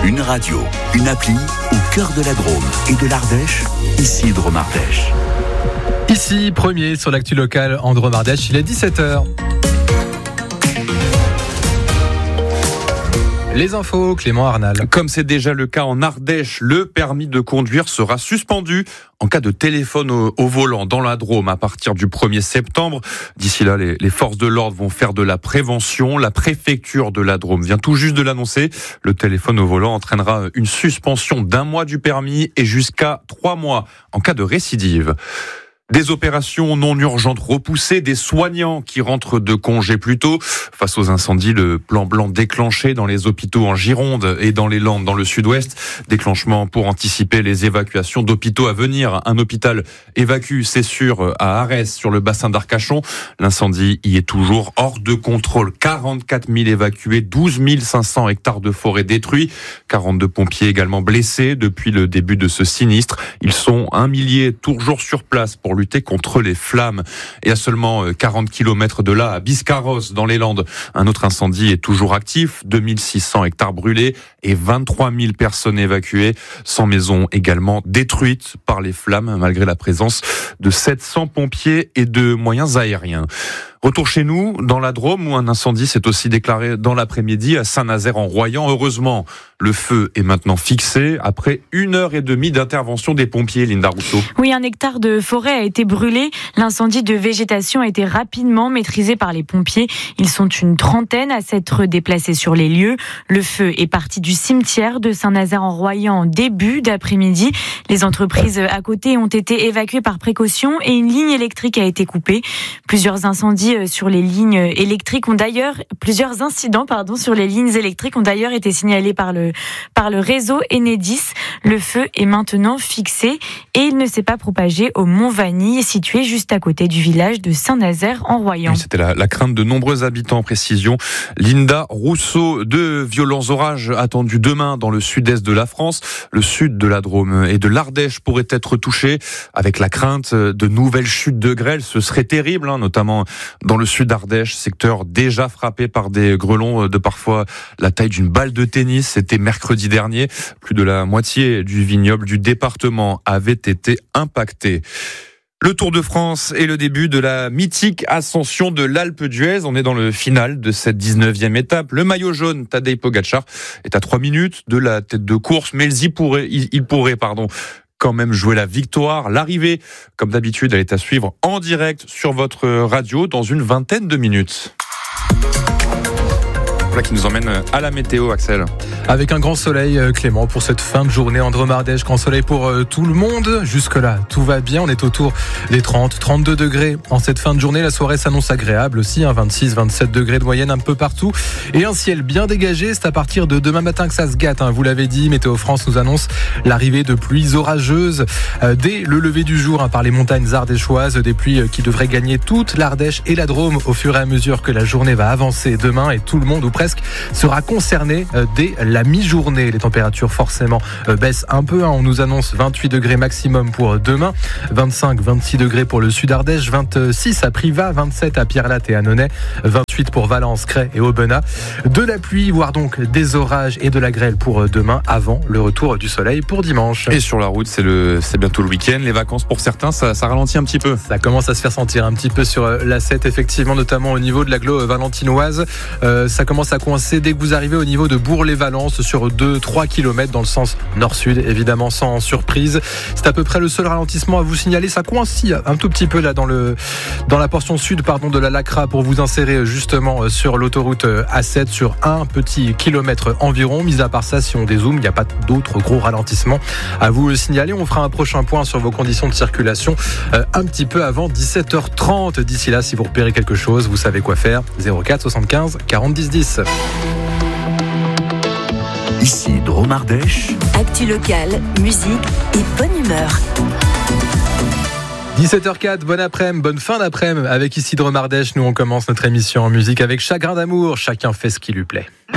Une radio, une appli au cœur de la Drôme et de l'Ardèche, ici Drôme Ardèche. Ici, premier sur l'actu locale en Drôme Ardèche, il est 17h. Les infos, Clément Arnal. Comme c'est déjà le cas en Ardèche, le permis de conduire sera suspendu en cas de téléphone au volant dans la Drôme à partir du 1er septembre. D'ici là, les forces de l'ordre vont faire de la prévention. La préfecture de la Drôme vient tout juste de l'annoncer. Le téléphone au volant entraînera une suspension d'1 mois du permis et jusqu'à 3 mois en cas de récidive. Des opérations non urgentes repoussées, des soignants qui rentrent de congé plus tôt. Face aux incendies, le plan blanc déclenché dans les hôpitaux en Gironde et dans les Landes dans le sud-ouest. Déclenchement pour anticiper les évacuations d'hôpitaux à venir. Un hôpital évacue, c'est sûr, à Arès, sur le bassin d'Arcachon. L'incendie y est toujours hors de contrôle. 44 000 évacués, 12 500 hectares de forêt détruits. 42 pompiers également blessés depuis le début de ce sinistre. Ils sont 1 millier toujours sur place pour lutter contre les flammes. Et à seulement 40 km de là, à Biscarrosse, dans les Landes, un autre incendie est toujours actif. 2600 hectares brûlés et 23 000 personnes évacuées. 100 maisons également détruites par les flammes, malgré la présence de 700 pompiers et de moyens aériens. Retour chez nous, dans la Drôme, où un incendie s'est aussi déclaré dans l'après-midi à Saint-Nazaire-en-Royan. Heureusement, le feu est maintenant fixé après 1h30 d'intervention des pompiers, Linda Rousseau. Oui, 1 hectare de forêt a été brûlé. L'incendie de végétation a été rapidement maîtrisé par les pompiers. Ils sont une trentaine à s'être déplacés sur les lieux. Le feu est parti du cimetière de Saint-Nazaire-en-Royan en début d'après-midi. Les entreprises à côté ont été évacuées par précaution et une ligne électrique a été coupée. Plusieurs incidents sur les lignes électriques ont d'ailleurs été signalés par le réseau Enedis. Le feu est maintenant fixé et il ne s'est pas propagé au Mont-Vanille, situé juste à côté du village de Saint-Nazaire-en-Royan. Oui, c'était la crainte de nombreux habitants, précision Linda Rousseau. De violents orages attendus demain dans le sud-est de la France. Le sud de la Drôme et de l'Ardèche pourrait être touché avec la crainte de nouvelles chutes de grêle. Ce serait terrible, notamment dans le sud d'Ardèche, secteur déjà frappé par des grêlons de parfois la taille d'une balle de tennis. C'était mercredi dernier. Plus de la moitié du vignoble du département avait été impacté. Le Tour de France est le début de la mythique ascension de l'Alpe d'Huez. On est dans le final de cette 19e étape. Le maillot jaune, Tadej Pogačar, est à 3 minutes de la tête de course, mais il pourrait quand même jouer la victoire. L'arrivée, comme d'habitude, elle est à suivre en direct sur votre radio dans une vingtaine de minutes. Voilà qui nous emmène à la météo, Axel. Avec un grand soleil, Clément, pour cette fin de journée en Drôme Ardèche. Grand soleil pour tout le monde. Jusque-là, tout va bien. On est autour des 30, 32 degrés en cette fin de journée. La soirée s'annonce agréable aussi, 26, 27 degrés de moyenne un peu partout. Et un ciel bien dégagé. C'est à partir de demain matin que ça se gâte. Vous l'avez dit, Météo France nous annonce l'arrivée de pluies orageuses dès le lever du jour par les montagnes ardéchoises. Des pluies qui devraient gagner toute l'Ardèche et la Drôme au fur et à mesure que la journée va avancer demain. Et tout le monde, ou presque, sera concerné dès la mi-journée. Les températures forcément baissent un peu. On nous annonce 28 degrés maximum pour demain, 25, 26 degrés pour le sud Ardèche, 26 à Privas, 27 à Pierrelatte et à Nonay, 28 pour Valence, Cray et Aubenas. De la pluie, voire donc des orages et de la grêle pour demain, avant le retour du soleil pour dimanche. Et sur la route, c'est bientôt le week-end. Les vacances pour certains, ça ralentit un petit peu. Ça commence à se faire sentir un petit peu sur l'A7, effectivement, notamment au niveau de l'agglo valentinoise. Ça commence à coincer dès que vous arrivez au niveau de Bourg-les-Valence sur 2-3 km dans le sens nord-sud, évidemment sans surprise. C'est à peu près le seul ralentissement à vous signaler. Ça coince un tout petit peu là dans la portion sud de la Lacra pour vous insérer justement sur l'autoroute A7 sur 1 petit kilomètre environ. Mis à part ça, si on dézoome, il n'y a pas d'autres gros ralentissements à vous signaler. On fera un prochain point sur vos conditions de circulation un petit peu avant 17h30. D'ici là, si vous repérez quelque chose, vous savez quoi faire. 04 75 40 10 10. Ici Drôme Ardèche. Actu locale, musique et bonne humeur. 17h04, bonne après-midi, bonne fin d'après-midi avec ici Drôme Ardèche. Nous on commence notre émission en musique avec Chagrin d'amour. Chacun fait ce qui lui plaît.